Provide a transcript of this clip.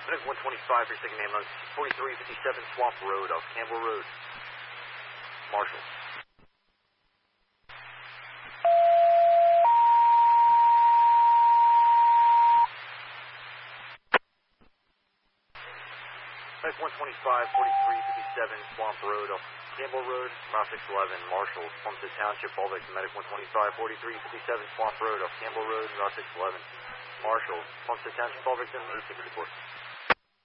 Medic 125 for your second ambulance, 4357 Swamp Road off Campbell Road. Marshall. Medic 125, 4357 Swamp Road off Campbell Road, Route 611, Marshall, Plumstead Township, all victims. Medic 125, 4357 Swamp Road off Campbell Road, Route 611, Marshall, Plumstead Township, all victims, 8 report.